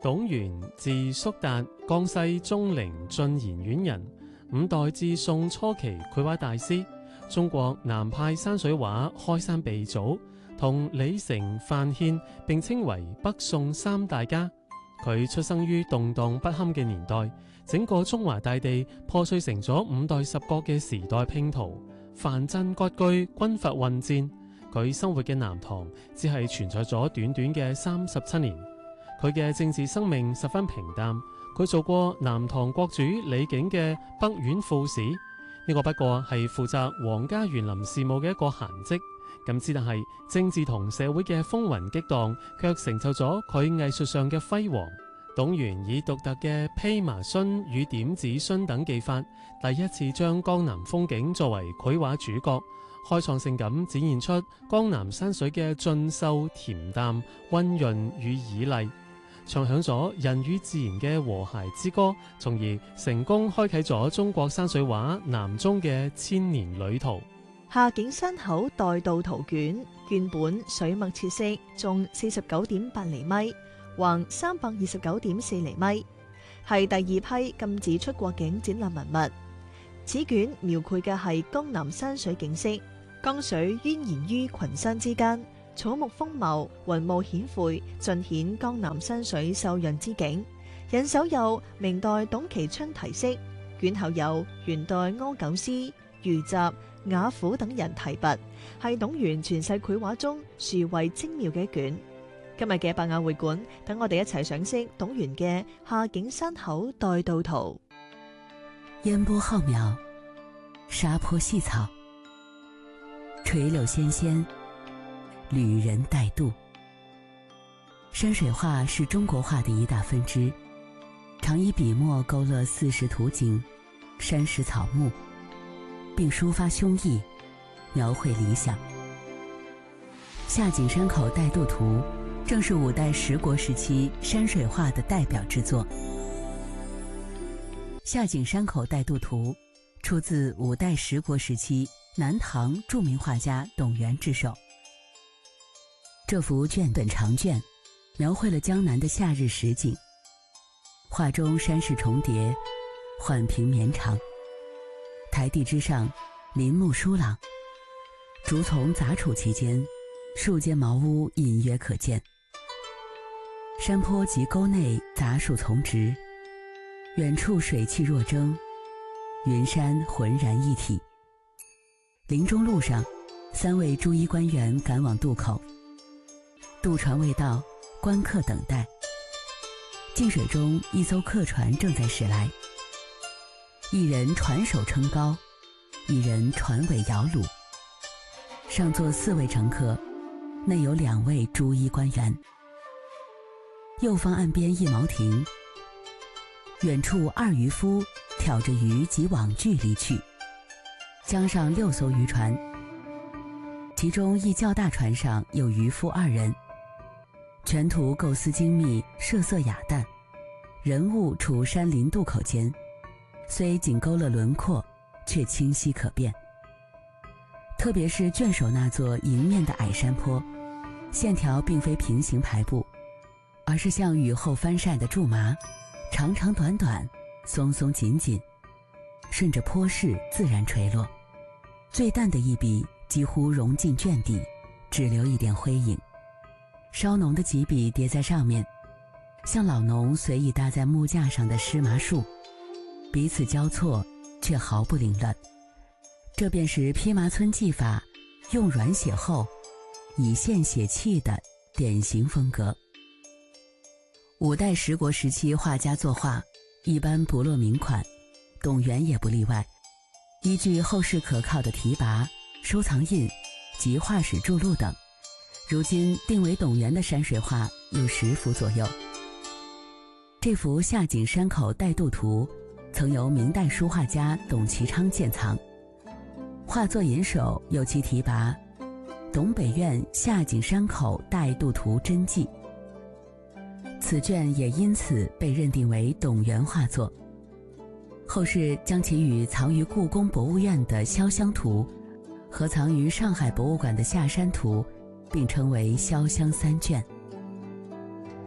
董源字叔達，江西鍾陵晉賢縣人，五代至宋初期繪畫大師，中國南派山水畫開山鼻祖，同李成、范獻並稱為北宋三大家。佢出生於動盪不堪嘅年代，整個中華大地破碎成咗五代十國嘅時代拼圖，藩鎮割據，軍閥混戰。佢生活嘅南唐只係存在咗短短嘅37年。佢嘅政治生命十分平淡，佢做過南唐國主李景嘅北院副使，呢個不過係負責皇家園林事務嘅一個閒職。咁之但係政治同社會嘅風雲激盪，卻成就咗佢藝術上嘅輝煌。董源以獨特嘅披麻皴與點子皴等技法，第一次將江南風景作為繪畫主角，開創性咁展現出江南山水嘅俊秀、恬淡、溫潤與綺麗，唱響咗人與自然嘅和諧之歌，從而成功開啟咗中國山水畫南中嘅千年旅途。 夏景山口代渡圖卷本水墨切色，重49.8厘米，橫329.4厘米，係第二批禁止出國境展覽文物。此卷描繪嘅係江南山水景色，江水蜿蜒於群山之間，草木豐茂，雲霧顯晦，盡顯江南山水秀潤之景。引手有明代董其昌題釋，卷後有元代柯九思、余集、雅虎等人提拔，係董源傳世繪畫中殊為精妙嘅一卷。今日嘅百雅會館，等我哋一齊賞識董源嘅《夏景山口代渡圖》。 煙波浩渺，沙坡細草，垂柳纖纖，旅人帶渡。山水畫是中國畫的一大分支，常以筆墨勾勒四時圖景、山石草木，並抒發胸臆，描繪理想。夏景山口代渡圖正是五代十國時期山水畫的代表之作。夏景山口代渡圖出自五代十國時期南唐著名畫家董源之手。這幅卷本長卷描繪了江南的夏日實景，畫中山勢重疊，緩平綿長，台地之上林木疏朗，竹叢雜處其間，數間茅屋隱約可見。山坡及溝內雜樹叢植，遠處水氣若蒸，雲山渾然一體。林中路上，3位朱衣官員趕往渡口，渡船未到，觀客等待。近水中一艘客船正在駛來，一人船首撐高，一人船尾搖橹，上座4位乘客，內有2位朱衣官員。右方岸邊一茅亭，遠處2漁夫挑着魚及網具離去。江上6艘漁船，其中一較大船上有漁夫2人，全圖構思精密，設色雅淡，人物處山林渡口間，雖僅勾勒輪廓，卻清晰可辨。特別是卷首那座迎面的矮山坡，線條並非平行排布，而是像雨後翻曬的苎麻，長長短短，鬆鬆緊緊，順着坡勢自然垂落。最淡的一筆幾乎融進卷底，只留一點灰影。稍濃的幾筆疊在上面，像老農隨意搭在木架上的濕麻樹，彼此交錯，卻毫不凌亂。這便是披麻皴技法，用軟寫厚，以線寫氣的典型風格。五代十國時期畫家作畫一般不落名款，董源也不例外。依據後世可靠的題跋、收藏印及畫史著錄等，如今定為董源的山水畫有10幅左右。這幅夏景山口代渡圖曾由明代書畫家董其昌鑑藏，畫作引首有其題跋董北苑夏景山口代渡圖真迹，此卷也因此被認定為董源畫作。後世將其與藏於故宮博物院的瀟湘圖和藏於上海博物館的夏山圖並稱為瀟湘3卷。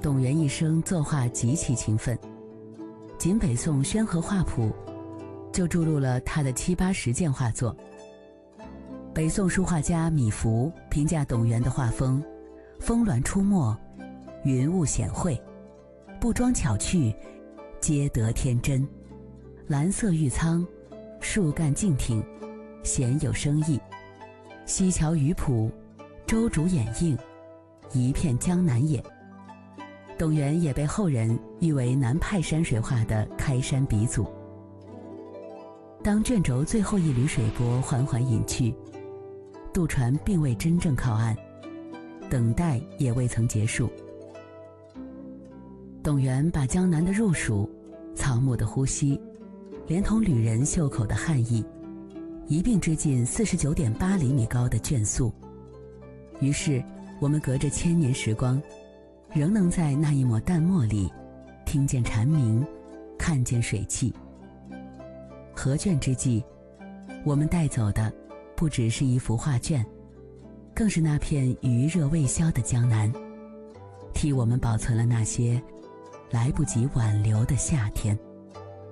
董源一生作画极其勤奋，仅北宋《宣和画谱》就注录了他的7、80件画作。北宋书画家米芾评价董源的画风：峰峦出没，云雾显晦，不装巧趣，皆得天真。蓝色玉苍，树干静挺，鲜有生意。西樵鱼谱，周竹掩映，一片江南也。董源也被后人誉为南派山水画的开山鼻祖。当卷轴最后一缕水波缓缓隐去，渡船并未真正靠岸，等待也未曾结束。董源把江南的入蜀、草木的呼吸，连同旅人袖口的汗意，一并织进49.8厘米高的卷素。于是，我们隔着1000年时光，仍能在那一抹淡墨里，听见蝉鸣，看见水汽。合卷之际，我们带走的不只是一幅画卷，更是那片余热未消的江南，替我们保存了那些来不及挽留的夏天。